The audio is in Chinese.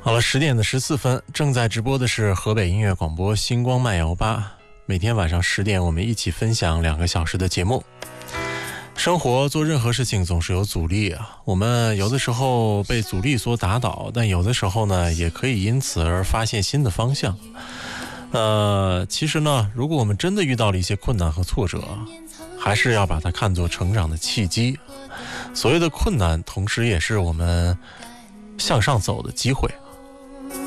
好了，10:14，正在直播的是河北音乐广播星光漫游吧。每天晚上10点，我们一起分享2个小时的节目。生活做任何事情总是有阻力啊，我们有的时候被阻力所打倒，但有的时候呢，也可以因此而发现新的方向。其实呢，如果我们真的遇到了一些困难和挫折，还是要把它看作成长的契机。所谓的困难，同时也是我们向上走的机会